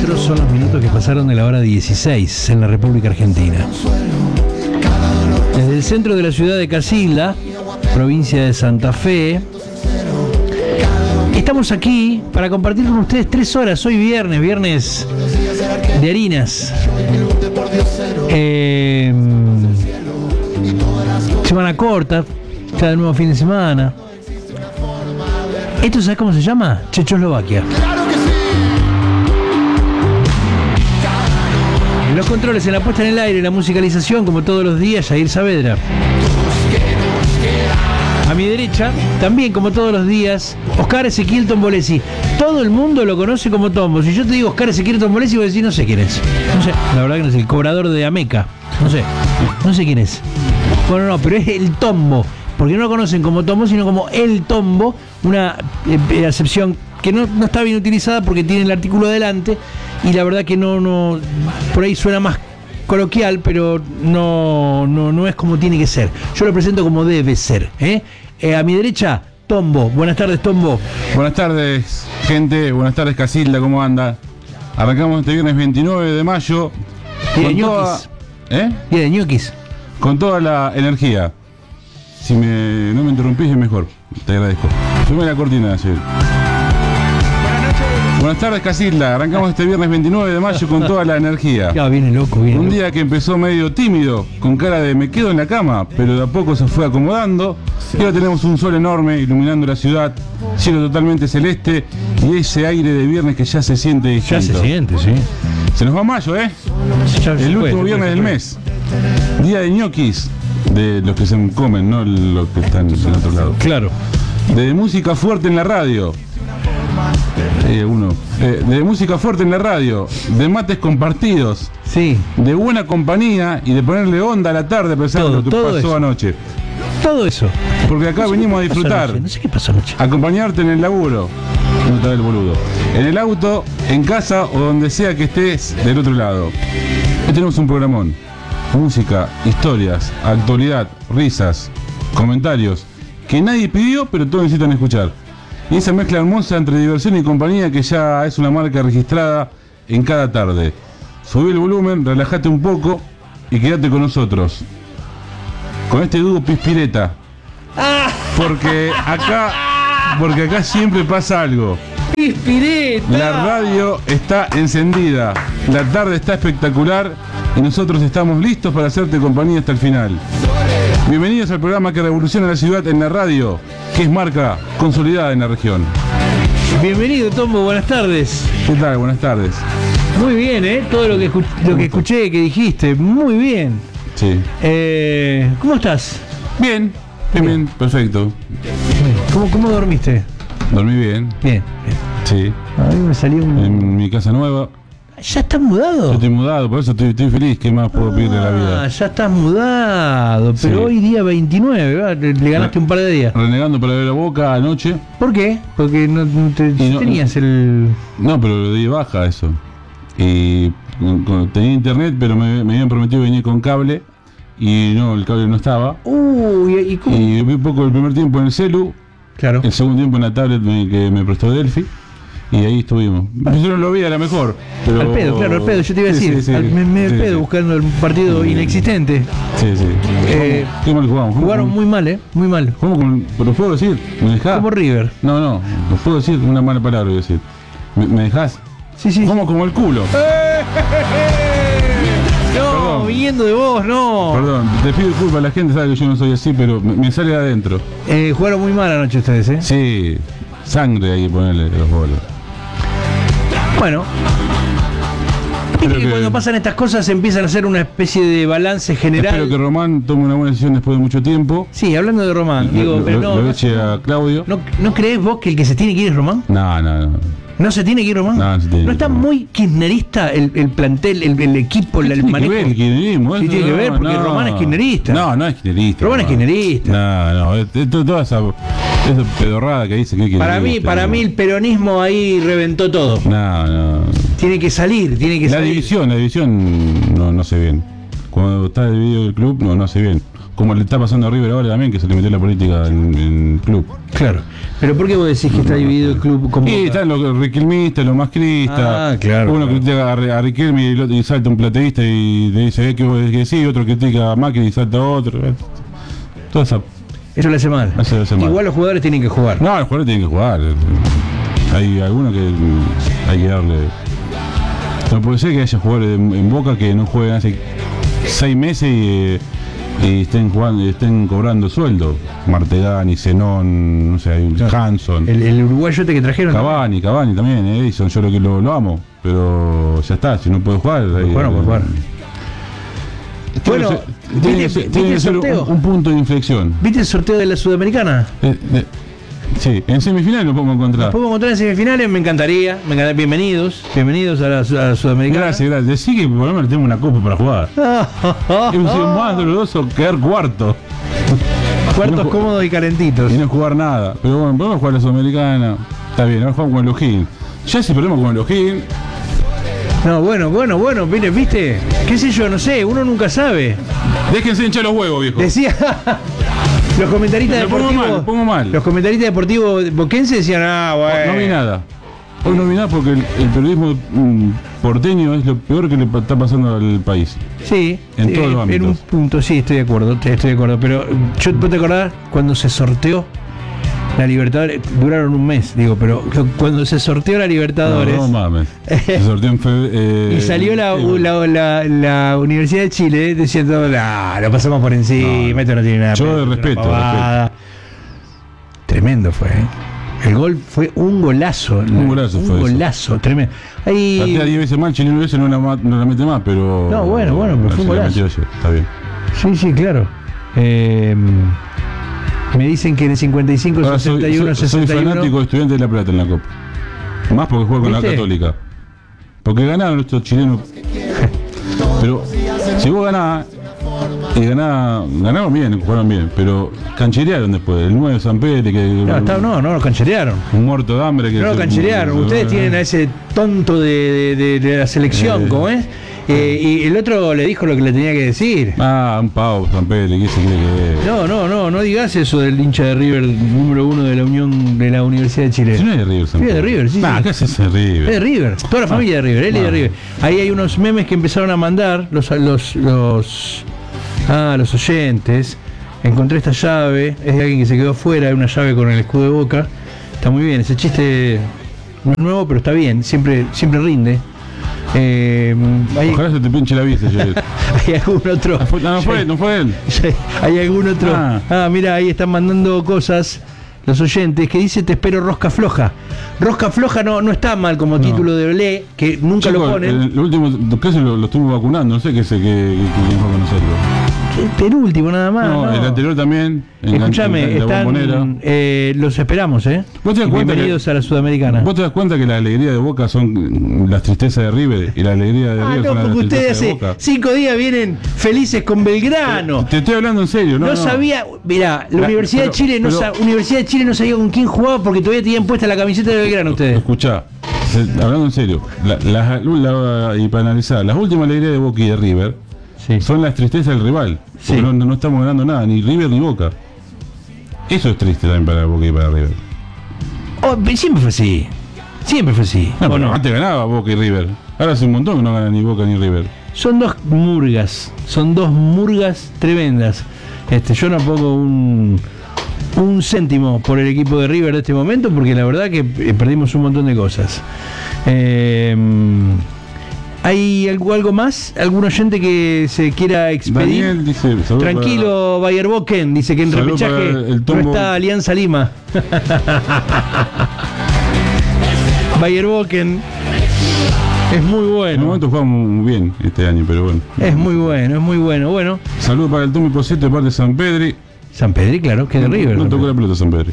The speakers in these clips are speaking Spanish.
4 son los minutos que pasaron de la hora 16 en la República Argentina. Desde el centro de la ciudad de Casilda, provincia de Santa Fe, estamos aquí para compartir con ustedes 3 horas. Hoy viernes de harinas. Semana corta, ya de nuevo fin de semana. ¿Esto sabes cómo se llama? Chechoslovaquia. En los controles, en la puesta en el aire, la musicalización, como todos los días, Jair Saavedra. A mi derecha, también como todos los días, Oscar Ezequiel Tombolesi. Todo el mundo lo conoce como Tombo. Si yo te digo Oscar Ezequiel Tombolesi, voy a decir, no sé quién es. No sé, la verdad que no sé, el cobrador de Ameca. No sé quién es. Bueno, no, pero es el Tombo. Porque no lo conocen como Tombo, sino como el Tombo. Una acepción que no está bien utilizada porque tiene el artículo adelante. Y la verdad que no por ahí suena más coloquial, pero no es como tiene que ser. Yo lo presento como debe ser. A mi derecha, Tombo. Buenas tardes, Tombo. Buenas tardes, gente. Buenas tardes, Casilda. ¿Cómo anda? Arrancamos este viernes 29 de mayo. Día de ñoquis. Día de ñoquis. Con toda la energía. Si no me interrumpís es mejor. Te agradezco. Sube la cortina, ayer. Buenas tardes, Casilda. Arrancamos este viernes 29 de mayo con toda la energía. Ya, viene loco, Un día que empezó medio tímido, con cara de me quedo en la cama, pero de a poco se fue acomodando. Y ahora tenemos un sol enorme iluminando la ciudad, cielo totalmente celeste y ese aire de viernes que ya se siente distinto. Ya se siente, sí. Se nos va mayo, el último viernes del mes. Día de ñoquis, de los que se comen, no los que están en otro lado. Claro. De música fuerte en la radio. De música fuerte en la radio, de mates compartidos, sí, de buena compañía y de ponerle onda a la tarde a pesar de lo que pasó eso. Anoche. Todo eso. Porque acá venimos a disfrutar. No sé qué pasó anoche. Acompañarte en el laburo. No está el boludo. En el auto, en casa o donde sea que estés del otro lado. Hoy tenemos un programón. Música, historias, actualidad, risas, comentarios que nadie pidió, pero todos necesitan escuchar. Y esa mezcla hermosa entre diversión y compañía que ya es una marca registrada en cada tarde. Subí el volumen, relájate un poco y quédate con nosotros. Con este dúo Pispireta. Porque acá siempre pasa algo. Pispireta. La radio está encendida, la tarde está espectacular y nosotros estamos listos para hacerte compañía hasta el final. Bienvenidos al programa que revoluciona la ciudad en la radio, que es marca consolidada en la región. Bienvenido, Tombo, buenas tardes. ¿Qué tal? Buenas tardes. Muy bien, todo lo que escuché, que dijiste, muy bien. Sí. ¿Cómo estás? Bien, perfecto. ¿Cómo dormiste? Dormí bien. Bien. Sí. A mí me salió en mi casa nueva. ¿Ya estás mudado? Yo estoy mudado, por eso estoy feliz. ¿Qué más puedo pedir de la vida? Ya estás mudado, pero sí. Hoy día 29, ¿verdad? Le ganaste un par de días. Renegando para ver la Boca anoche. ¿Por qué? Porque no tenías el... No, pero lo di baja eso. Y tenía internet, pero me habían prometido venir con cable. Y no, el cable no estaba. ¿Y cómo? Y vi un poco el primer tiempo en el celu. Claro. El segundo tiempo en la tablet que me prestó Delphi. Y ahí estuvimos. Yo no lo vi, a lo mejor. Pero... Al pedo, claro, al pedo, yo te iba a decir. Sí, me pedo buscando el partido inexistente. Sí. Qué mal jugamos. Jugaron muy mal, muy mal. ¿Cómo? ¿Pero puedo decir? ¿Me dejás? Como River. No puedo decir una mala palabra, voy a decir. ¿Me dejás? Sí. Como el culo. No, Perdón. viniendo de vos, no. Perdón, te pido disculpas, la gente sabe que yo no soy así, pero me sale de adentro. Jugaron muy mal anoche ustedes, Sí, sangre hay que ponerle los goles. Bueno, viste que cuando pasan estas cosas empiezan a hacer una especie de balance general. Espero que Román tome una buena decisión después de mucho tiempo. Sí, hablando de Román, pero lo eche a Claudio. ¿No creés vos que el que se tiene que ir es Román? No. ¿No se tiene que ir Román? No está muy kirchnerista el plantel, el equipo, el manejo. ¿Qué tiene que ver? Porque Román es kirchnerista. No es kirchnerista. Román es kirchnerista. No. Toda esa pedorrada que dice que para mí el peronismo ahí reventó todo. No. Tiene que salir. La división no hace bien. Cuando está dividido el club, no hace bien. como le está pasando a River ahora también, que se le metió la política en el club. Claro. Pero ¿por qué vos decís que está dividido el club? Como Y están los riquelmistas, los mascristas. Claro. Uno critica a Riquelme y salta un plateísta y le dice que sí, otro critica a Macri y salta otro. Toda esa. Eso le hace mal. Eso le hace mal. Igual los jugadores tienen que jugar. No, los jugadores tienen que jugar. Hay algunos que hay que darle. No puede ser que haya jugadores en Boca que no jueguen hace 6 meses y estén jugando, estén cobrando sueldo. Martegani, Zenón, no sé, Hanson. El uruguayo que trajeron. Cavani también, Edison, yo lo amo, pero ya está, si no puede jugar. Bueno, puede jugar. Bueno, tiene que ser un punto de inflexión. ¿Viste el sorteo de la Sudamericana? Sí, en semifinales lo podemos encontrar. Nos podemos encontrar en semifinales, me encantaría. Bienvenidos a la Sudamericana. Gracias. Decí que por lo menos tenemos una copa para jugar. Hemos sido más doloroso quedar cuarto. Cuartos cómodos y calentitos. Y no jugar nada. Pero bueno, podemos jugar la Sudamericana. Está bien, ahora jugamos con el O'Higgins. Ya si perdemos con el O'Higgins. No, bueno, ¿viste? ¿Qué sé yo? No sé, uno nunca sabe. Déjense hinchar los huevos, viejo. Decía. Los comentaristas deportivos. Pongo mal. Los comentaristas deportivos boquenses decían, bueno. No vi nada. Hoy no vi nada porque el periodismo porteño es lo peor que le está pasando al país. Sí. En todos los ámbitos. En un punto, sí, estoy de acuerdo. Pero ¿vos te acordás cuando se sorteó la Libertadores? Duraron un mes, digo, pero cuando se sorteó la Libertadores. No mames. Se sorteó en febrero. Y salió la Universidad de Chile diciendo, lo pasamos por encima, esto no tiene nada. Yo de respeto. Tremendo fue, El gol fue un golazo. Un golazo, tremendo. Ahí. Patea 10 veces mal, Chile 9 veces no la mete más, pero. No, bueno, pero fue un golazo. Está bien. Sí, claro. Me dicen que en el 55, ahora 61, 61. Soy fanático de Estudiantes de La Plata en la Copa. Más porque juega con la Católica. Porque ganaron estos chilenos. Pero si vos ganás y ganaron bien, jugaron bien, pero cancherearon después. El 9 de San Pedro que. No, lo cancherearon. Un muerto de hambre que. No lo cancherearon. Ustedes tienen a ese tonto de la selección, ¿cómo es? Y el otro le dijo lo que le tenía que decir. Un pavo, San Pedro, ¿qué se cree que es? No digas eso del hincha de River, número 1 de la Unión de la Universidad de Chile. Si no es de River, San Pedro. Es de River, sí. ¿Qué haces de River? Es de River, toda la familia de River, él es de River. Ahí hay unos memes que empezaron a mandar los oyentes. Encontré esta llave, es de alguien que se quedó fuera, hay una llave con el escudo de Boca. Está muy bien, ese chiste no es nuevo, pero está bien, siempre rinde. Ojalá se te pinche la vista. ¿Hay algún otro? No fue él. ¿Hay algún otro? Mira, ahí están mandando cosas los oyentes que dice te espero rosca floja. Rosca floja no está mal como título de Olé, que nunca lo ponen. El último caso lo estuvimos vacunando, no sé qué fue con nosotros. El penúltimo nada más. No, el anterior también. Escúchame, los esperamos, bienvenidos a la Sudamericana. ¿Vos te das cuenta que la alegría de Boca son las tristezas de River y la alegría de River son las tristezas de Boca? Ustedes hace 5 días vienen felices con Belgrano. Te estoy hablando en serio, ¿no? No sabía, mirá, la Universidad de Chile no sabía con quién jugaba porque todavía tenían puesta la camiseta de Belgrano ustedes. Escuchá, hablando en serio, y para analizar, las últimas alegrías de Boca y de River son las tristezas del rival. Porque no estamos ganando nada, ni River ni Boca. Eso es triste también para Boca y para River. Siempre fue así. No, pero antes ganaba Boca y River. Ahora hace un montón que no ganan ni Boca ni River. Son dos murgas tremendas. Yo no pongo un céntimo por el equipo de River de este momento porque la verdad que perdimos un montón de cosas. ¿Hay algo más? ¿Algún oyente que se quiera expedir? Daniel dice, tranquilo, Bayer Boken, dice que en repechaje no está Alianza Lima. Bayer Boken es muy bueno. En el momento jugamos muy bien este año, pero bueno. Es muy bueno. Bueno. Saludos para el Tommy Poseto de parte de San Pedri. San Pedri, claro, que de River. No tocó la pelota San Pedri.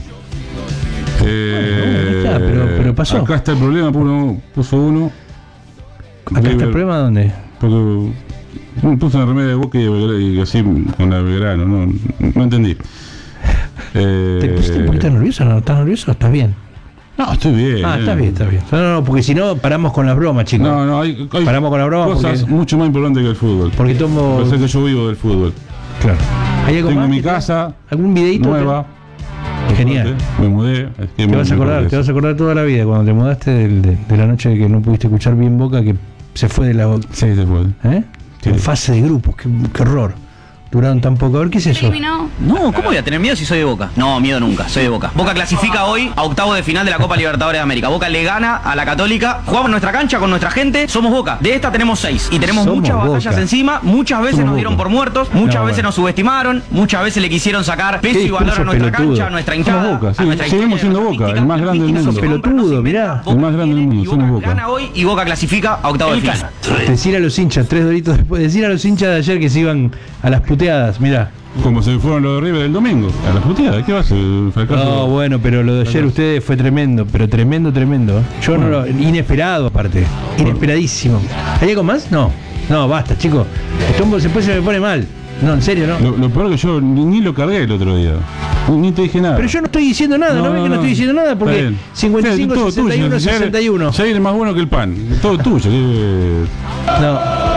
Pero pasó. Acá está el problema, puso uno. ¿Acá River, está el problema dónde? Porque puso una remera de Boca y así con la Belgrano, no entendí. ¿Te pusiste un poquito nervioso? ¿No estás nervioso? ¿Estás bien? No, estoy bien. Está bien. No, porque si no paramos con las bromas, chicos. No, hay paramos con las bromas cosas mucho más importantes que el fútbol. Porque Pensé que yo vivo del fútbol. Claro. ¿Hay algo Tengo más mi que casa ¿Algún videíto? nueva. Genial. Me mudé. Te vas a acordar toda la vida cuando te mudaste de la noche que no pudiste escuchar bien Boca, que se fue de la... Sí, se fue. Sí. En fase de grupos, qué horror. Duraron tan poco. A ver, ¿qué es eso? No, ¿cómo voy a tener miedo si soy de Boca? No, miedo nunca, soy de Boca. Boca clasifica hoy a octavos de final de la Copa Libertadores de América. Boca le gana a la Católica, jugamos nuestra cancha con nuestra gente, somos Boca. De esta tenemos 6 y tenemos Somos muchas batallas Boca. encima, muchas veces Somos nos dieron Boca. por muertos, muchas No, veces bueno. nos subestimaron, muchas veces le quisieron sacar peso Qué y valor a discurso nuestra pelotudo. cancha, a nuestra hinchada. Somos Boca, sí, a nuestra seguimos historia, siendo a nuestra Boca, el más grande del mística, mundo. nos compra, Pelotudo, nos mirá. inventa, El más grande del viene mundo, y somos Boca. Gana hoy y Boca clasifica a octavos de final. Decir a los hinchas, 3 doritos después, decir a los hinchas de ayer que se iban a las puteadas, mirá. Como se fueron los de River el domingo. A la puteada, ¿qué va a ser? Fracaso. No, bueno, pero lo de ayer ustedes fue tremendo, pero tremendo. Yo no lo... Inesperado, aparte. Inesperadísimo. ¿Hay algo más? No, basta, chicos. Esto después se me pone mal. No, en serio, ¿no? Lo peor que yo ni lo cargué el otro día. Ni te dije nada. Pero yo no estoy diciendo nada, ¿no? ¿Ves que no estoy diciendo nada? Está Porque bien. 55, Todo 61, tuyo. 61. Ya eres más bueno que el pan. Todo tuyo. No.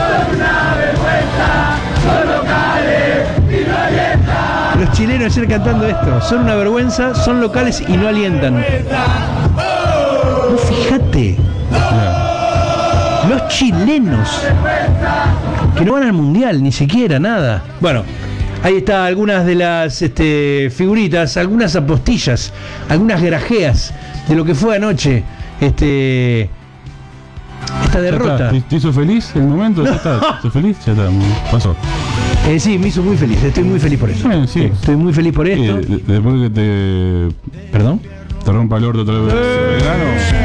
Los chilenos ayer cantando esto. Son una vergüenza, son locales y no alientan. No, fíjate. Los chilenos que no van al mundial, ni siquiera, nada. Bueno, ahí está algunas de las figuritas, algunas apostillas, algunas grajeas de lo que fue anoche esta derrota. ¿Te hizo feliz el momento? No. ¿Ya está? ¿Te hizo feliz? Ya está, pasó. Sí, me hizo muy feliz, estoy muy feliz por eso. Sí. Estoy muy feliz por esto. Después que ¿Perdón? te rompa el orto otra vez. Belgrano.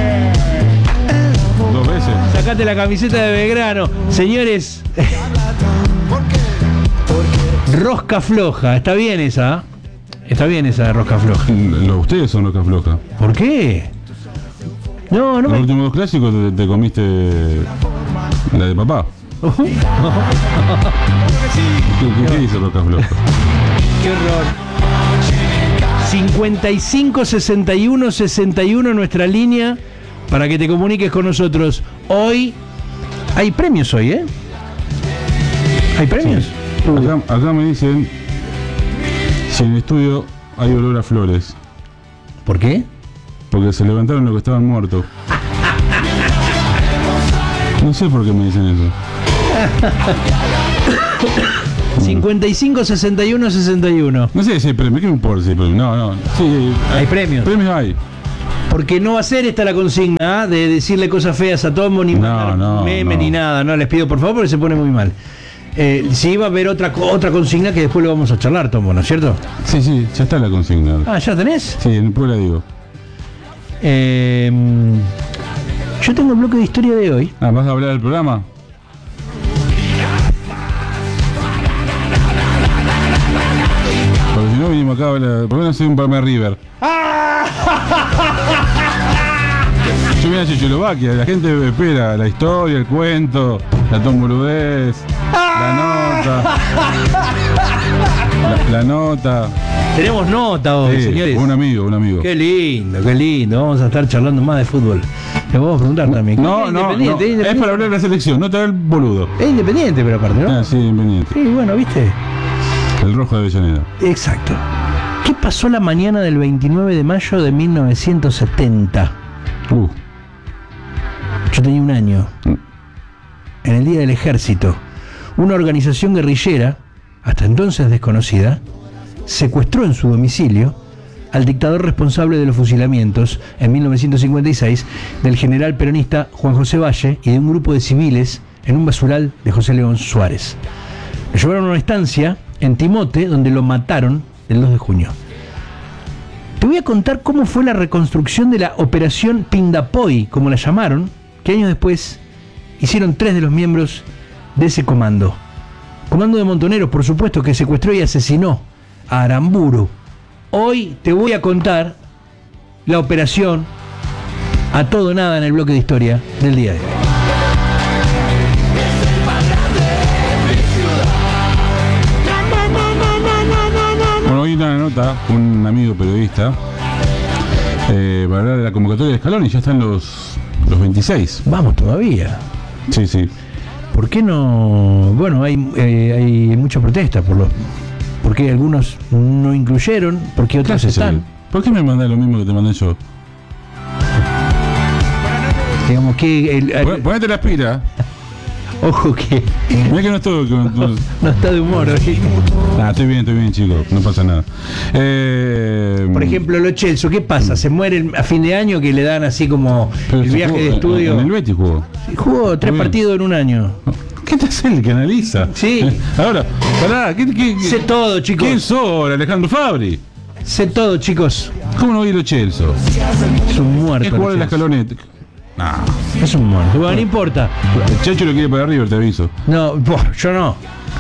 2 veces. Sacate la camiseta de Belgrano. Señores, rosca floja. Está bien esa. Está bien esa de rosca floja. Ustedes son loca floja. ¿Por qué? No Los me... últimos 2 clásicos te comiste la de papá. ¿Qué dice Roca Floja? Qué horror. 55 61 61 nuestra línea para que te comuniques con nosotros. Hoy hay premios hoy, ¿eh? ¿Hay premios? Sí. Acá me dicen si en el estudio hay olor a flores. ¿Por qué? Porque se levantaron los que estaban muertos. No sé por qué me dicen eso. 55 61 61. No sé si hay premio, ¿qué me importa si hay premio? No. Sí, Hay premios. Premios hay. Porque no va a ser esta la consigna de decirle cosas feas a Tomo, ni mandar memes, ni nada. No les pido por favor porque se pone muy mal. Sí va a haber otra consigna que después lo vamos a charlar, Tomo, ¿no es cierto? Sí, ya está la consigna. Ah, ¿ya tenés? Sí, después la digo. Yo tengo el bloque de historia de hoy. ¿Vas a hablar del programa? Porque si no vinimos acá a hablar. ¿Por qué no hacer un programa de River? Yo vine a Checoslovaquia, la gente espera la historia, el cuento, la tomboludez, la nota. La nota. Tenemos nota hoy, Sí, señores. un amigo. Qué lindo. Vamos a estar charlando más de fútbol. Le vamos a preguntar también. No, es para hablar de la selección, no te da el boludo. Es independiente, pero aparte, ¿no? Sí, independiente. Sí, bueno, ¿viste? El rojo de Avellaneda. Exacto. ¿Qué pasó la mañana del 29 de mayo de 1970? Yo tenía 1 año. En el Día del Ejército, una organización guerrillera, hasta entonces desconocida, secuestró en su domicilio al dictador responsable de los fusilamientos en 1956 del general peronista Juan José Valle y de un grupo de civiles en un basural de José León Suárez. Lo llevaron a una estancia en Timote donde lo mataron el 2 de junio. Te voy a contar cómo fue la reconstrucción de la Operación Pindapoy, como la llamaron, que años después hicieron 3 de los miembros de ese comando. Comando de montoneros, por supuesto, que secuestró y asesinó a Aramburu. Hoy te voy a contar la operación a todo nada en el bloque de historia del día de hoy. Bueno, hoy una nota, un amigo periodista, para hablar de la convocatoria de Scaloni, ya están los 26. Vamos todavía. Sí. ¿Por qué no? Bueno, hay mucha protesta por por qué algunos no incluyeron, por qué otros están. ¿Por qué me mandás lo mismo que te mandé yo? Digamos que Ponete la aspira. ojo que Mirá que no estoy. no está de humor hoy. Estoy bien, chicos. No pasa nada. Por ejemplo, Lo Celso, ¿qué pasa? Se muere a fin de año que le dan así como el viaje de estudio. En el Betis jugó. Jugó 3 partidos en un año. ¿Qué te hace el que analiza? Sí. Ahora, pará, Sé todo, chicos. ¿Quién sos, Alejandro Fabri? Sé todo, chicos. ¿Cómo no vi Lo Celso? Es un muerto. Es jugador de la Lo Celso. Escaloneta. Es un muerto. Bueno, no importa. El Chacho lo quiere para River, te aviso. No, yo no.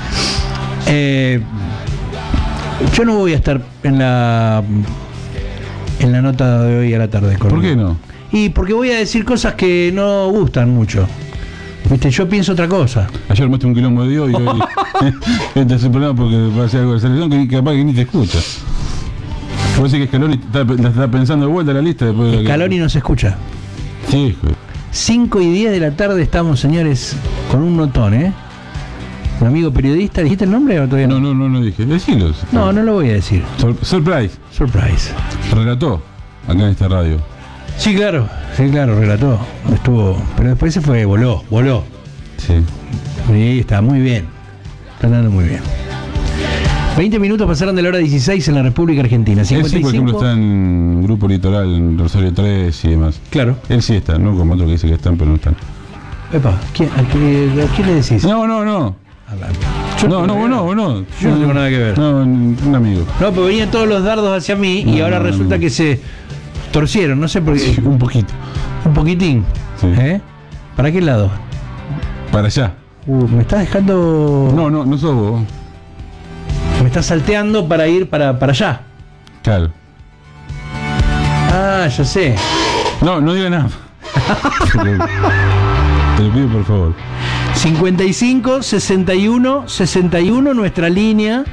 Yo no voy a estar en la nota de hoy a la tarde. ¿Por qué no? Y porque voy a decir cosas que no gustan mucho. Viste, yo pienso otra cosa. Ayer armaste un quilombo de Dios y hoy este es el programa porque va a hacer algo de selección que capaz que ni te escucha. Vos decís que Scaloni la está pensando de vuelta la lista después de Scaloni no se escucha. Sí, hijo. 5:10 de la tarde estamos, señores, con un notón, un amigo periodista. ¿Dijiste el nombre o todavía no? No dije. Decilo. No lo voy a decir. Surprise. Relató acá en esta radio. Sí, claro, relató. Pero después se fue, voló. Sí. Y está muy bien. Está andando muy bien. 20 minutos pasaron de la hora 16 en la República Argentina. 55. Él sí, por ejemplo, está en Grupo Litoral, en Rosario 3 y demás. Claro. Él sí está, no como otros que dice que están, pero no están. Epa, ¿a quién le decís? No. No. No. Yo no tengo nada que ver. No, un amigo. No, pero venían todos los dardos hacia mí y ahora resulta que se torcieron, no sé por qué. Sí, un poquito. Un poquitín. Sí. ¿Para qué lado? Para allá. Me estás dejando. No sos vos. Me estás salteando para ir para allá. Claro. Ah, ya sé. No diga nada. Te lo pido por favor. 55 61 61 nuestra línea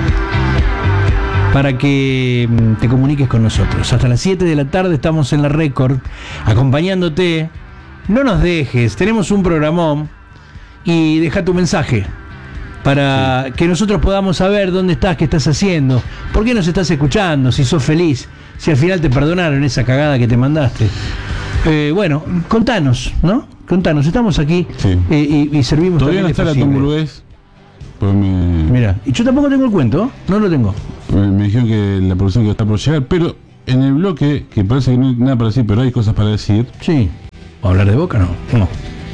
para que te comuniques con nosotros. Hasta las 7 de la tarde estamos en la Récord acompañándote. No nos dejes, tenemos un programón y deja tu mensaje para que nosotros podamos saber dónde estás, qué estás haciendo, por qué nos estás escuchando, si sos feliz, si al final te perdonaron esa cagada que te mandaste. Bueno, contanos, ¿no? Contanos, estamos aquí y servimos. Todavía no está la Tomburgués. Mira, y yo tampoco tengo el cuento, no lo tengo. Me dijeron que la producción que está por llegar, pero en el bloque, que parece que no hay nada para decir, pero hay cosas para decir. Sí. ¿Hablar de Boca? No.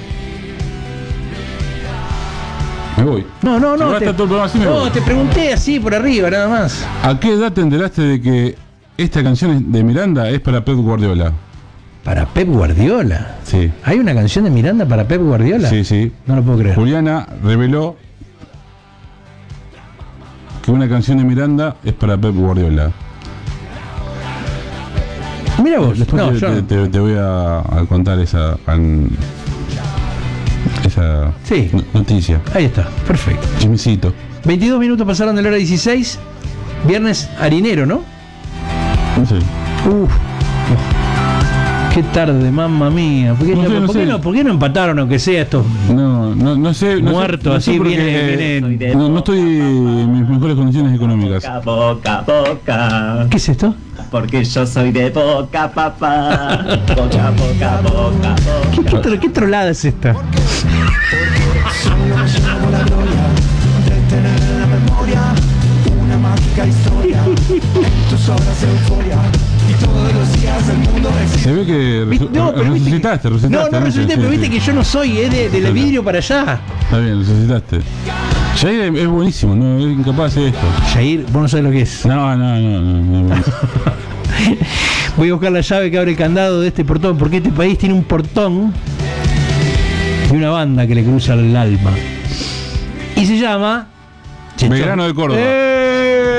Me voy. No, te pregunté así por arriba, nada más. ¿A qué edad te enteraste de que esta canción de Miranda es para Pep Guardiola? ¿Para Pep Guardiola? Sí. ¿Hay una canción de Miranda para Pep Guardiola? Sí. No lo puedo creer. Juliana reveló que una canción de Miranda es para Pep Guardiola. Mira vos. Después te voy a contar esa noticia. Ahí está, perfecto. Chismecito. 22 minutos pasaron de la hora 16. Viernes harinero, ¿no? Sí. Qué tarde, mamma mía. ¿Por qué no empataron aunque sea estos? No sé. Muertos, así viene. No estoy en mis mejores condiciones económicas. Boca. ¿Qué es esto? Porque yo soy de Boca, papá. Boca. ¿Qué trolada es esta? Se ve que resucitaste. No resucité, pero viste que yo no soy, del vidrio para allá. Está bien, resucitaste. Jair es buenísimo, no es incapaz de esto. Jair, vos no sabés lo que es. No. Voy a buscar la llave que abre el candado de este portón, porque este país tiene un portón y una banda que le cruza el alma. Y se llama Belgrano de Córdoba.